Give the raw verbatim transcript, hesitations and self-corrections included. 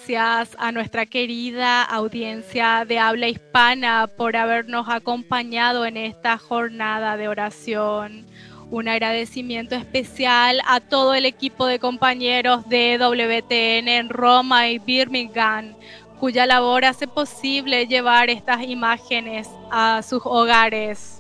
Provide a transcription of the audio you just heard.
gracias a nuestra querida audiencia de habla hispana por habernos acompañado en esta jornada de oración. Un agradecimiento especial a todo el equipo de compañeros de W T N en Roma y Birmingham, cuya labor hace posible llevar estas imágenes a sus hogares.